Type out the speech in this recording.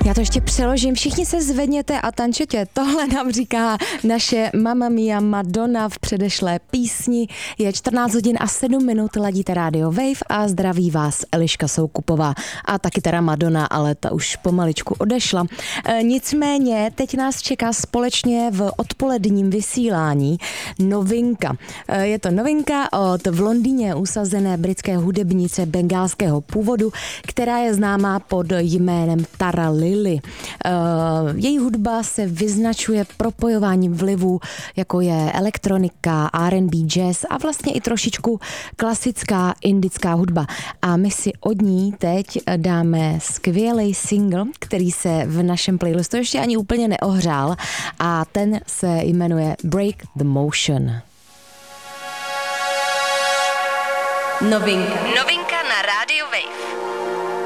Já to ještě přeložím. Všichni se zvedněte a tančete. Tohle nám říká naše Mamma Mia Madonna v předešlé písni. Je 14 hodin a 7 minut, ladíte Radio Wave a zdraví vás Eliška Soukupová. A taky teda Madonna, ale ta už pomaličku odešla. Nicméně teď nás čeká společně v odpoledním vysílání novinka. Je to novinka od v Londýně usazené britské hudebnice bengálského původu, která je známá pod jménem Tara Lily. Její hudba se vyznačuje propojováním vlivů, jako je elektronika, R&B, jazz a vlastně i trošičku klasická indická hudba. A my si od ní teď dáme skvělý single, který se v našem playlistu ještě ani úplně neohřál a ten se jmenuje Break the Motion. Novinka na Radio Wave.